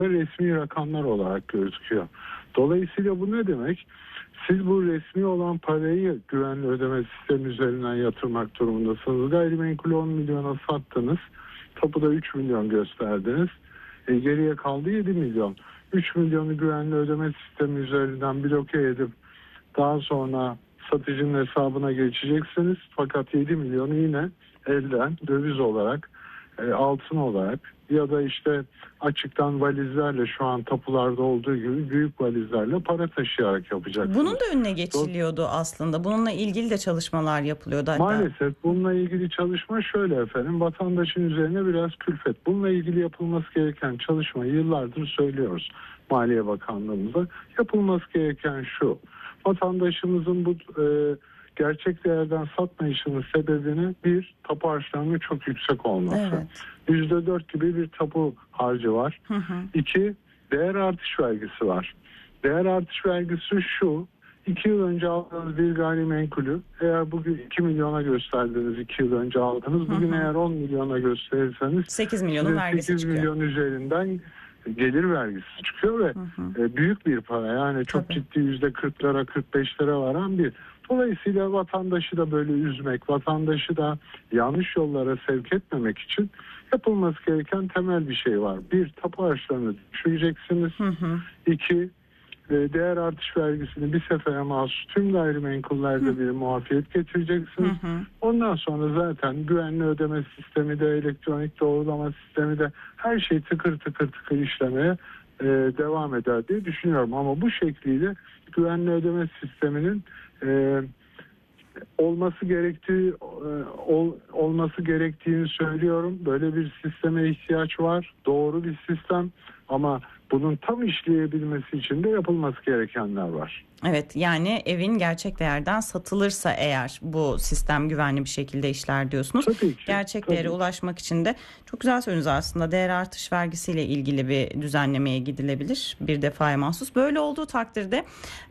resmi rakamlar olarak gözüküyor. Dolayısıyla bu ne demek? Siz bu resmi olan parayı güvenli ödeme sistemi üzerinden yatırmak durumundasınız. Gayrimenkul 10 milyona sattınız. Tapuda 3 milyon gösterdiniz. Geriye kaldı 7 milyon. 3 milyonu güvenli ödeme sistemi üzerinden bloke edip daha sonra satıcının hesabına geçeceksiniz. Fakat 7 milyonu yine elden döviz olarak, altın olarak ya da işte açıktan valizlerle, şu an tapularda olduğu gibi büyük valizlerle para taşıyarak yapacaksınız. Bunun da önüne geçiliyordu aslında. Bununla ilgili de çalışmalar yapılıyordu hatta. Maalesef bununla ilgili çalışma şöyle efendim, vatandaşın üzerine biraz külfet. Bununla ilgili yapılması gereken çalışmayı yıllardır söylüyoruz Maliye Bakanlığımıza. Yapılması gereken şu: vatandaşımızın bu gerçek değerden satmayışının sebebini, bir, tapu harçlarının çok yüksek olması. Evet. %4 gibi bir tapu harcı var. İki, değer artış vergisi var. Değer artış vergisi şu: 2 yıl önce aldığınız bir gayrimenkulü eğer bugün 2 milyona gösterdiniz, 2 yıl önce aldınız. Bugün eğer 10 milyona gösterirseniz 8 milyonun vergisi 8 çıkıyor. milyon üzerinden gelir vergisi çıkıyor ve büyük bir para, yani çok ciddi %40'lara 45'lere varan bir. Dolayısıyla vatandaşı da böyle üzmek, vatandaşı da yanlış yollara sevk etmemek için yapılması gereken temel bir şey var. Bir, tapu harçlarını düşüreceksiniz. İki, değer artış vergisini bir sefere mahsus tüm gayrimenkullerde bir muafiyet getireceksiniz. Ondan sonra zaten güvenli ödeme sistemi de, elektronik doğrulama sistemi de, her şey tıkır tıkır işlemeye devam eder diye düşünüyorum. Ama bu şekliyle güvenli ödeme sisteminin olması gerektiğini söylüyorum. Böyle bir sisteme ihtiyaç var. Doğru bir sistem, ama bunun tam işleyebilmesi için de yapılması gerekenler var. Evet, yani evin gerçek değerden satılırsa eğer bu sistem güvenli bir şekilde işler diyorsunuz. Tabii ki, gerçek değere ulaşmak için de çok güzel söylüyorsunuz aslında. Değer artış vergisiyle ilgili bir düzenlemeye gidilebilir, bir defaya mahsus. Böyle olduğu takdirde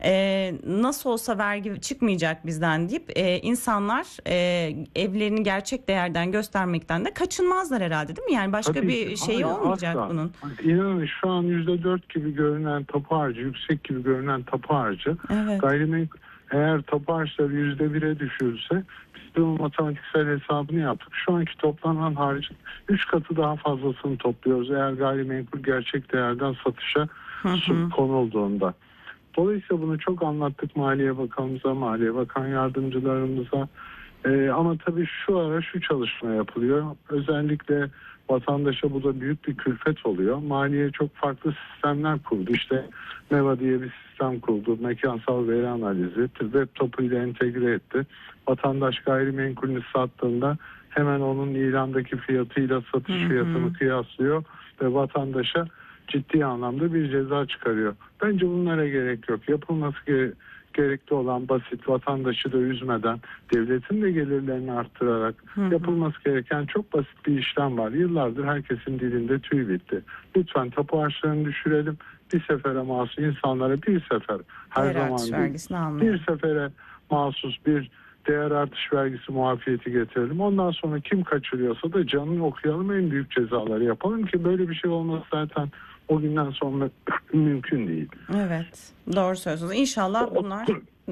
nasıl olsa vergi çıkmayacak bizden deyip insanlar evlerini gerçek değerden göstermekten de kaçınmazlar herhalde, değil mi? Yani başka Tabii bir şeyi olmayacak asla. bunun. İnanın şu an %4 gibi görünen tapu harcı, yüksek gibi görünen tapu harcı, gayrimenkul eğer tapu harçları %1'e düşürse, biz de matematiksel hesabını yaptık. Şu anki toplanan harcın 3 katı daha fazlasını topluyoruz eğer gayrimenkul gerçek değerden satışa konulduğunda. Dolayısıyla bunu çok anlattık Maliye Bakanımıza, Maliye Bakan yardımcılarımıza. Ama tabii şu ara şu çalışma yapılıyor. Özellikle vatandaşa bu da büyük bir külfet oluyor. Maliye çok farklı sistemler kurdu. İşte MEVA diye bir sistem kurdu. Mekansal veri analizi, web topu ile entegre etti. Vatandaş gayrimenkulünü sattığında hemen onun ilandaki fiyatıyla satış fiyatını kıyaslıyor ve vatandaşa ciddi anlamda bir ceza çıkarıyor. Bence bunlara gerek yok. Yapılması gerekli olan basit, vatandaşı da üzmeden, devletin de gelirlerini arttırarak yapılması gereken çok basit bir işlem var. Yıllardır herkesin dilinde tüy bitti. Lütfen tapu harçlarını düşürelim. Bir sefere mahsus insanlara, bir sefer, her zaman değil, bir sefere mahsus bir değer artış vergisi muafiyeti getirelim. Ondan sonra kim kaçırıyorsa da canını okuyalım, en büyük cezaları yapalım ki böyle bir şey olması zaten o günden sonra mümkün değil. Evet, doğru söylüyorsunuz. İnşallah bunlar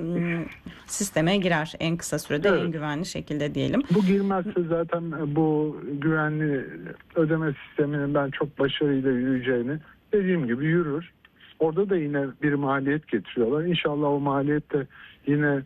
sisteme girer en kısa sürede, en güvenli şekilde diyelim. Bu girmezse zaten bu güvenli ödeme sisteminin ben çok başarıyla yürüyeceğini, dediğim gibi yürür. Orada da yine bir maliyet getiriyorlar. İnşallah o maliyet de yine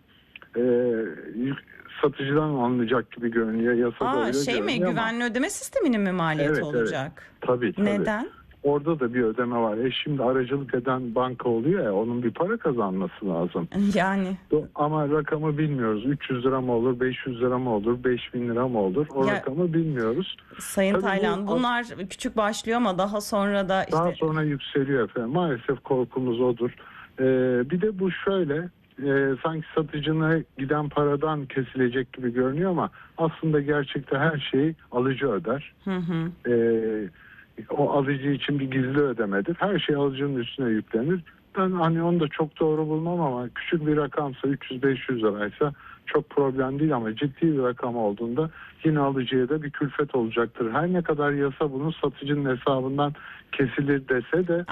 satıcıdan alınacak gibi görünüyor. Yasada öyle şey mi, güvenli ödeme sisteminin mi maliyeti olacak? Evet. Tabii. Neden? Orada da bir ödeme var. Şimdi aracılık eden banka oluyor ya, onun bir para kazanması lazım. Yani. Ama rakamı bilmiyoruz. 300 lira mı olur, 500 lira mı olur, 5000 lira mı olur? Rakamı bilmiyoruz. Sayın Taylan, bunlar küçük başlıyor ama daha sonra da daha sonra yükseliyor efendim. Maalesef korkumuz odur. Bir de bu şöyle, sanki satıcına giden paradan kesilecek gibi görünüyor ama aslında gerçekte her şeyi alıcı öder. O alıcı için bir gizli ödemedir. Her şey alıcının üstüne yüklenir. Ben onu da çok doğru bulmam ama küçük bir rakamsa, 300-500 liraysa çok problem değil ama ciddi bir rakam olduğunda yine alıcıya da bir külfet olacaktır. Her ne kadar yasa bunu satıcının hesabından kesilir dese de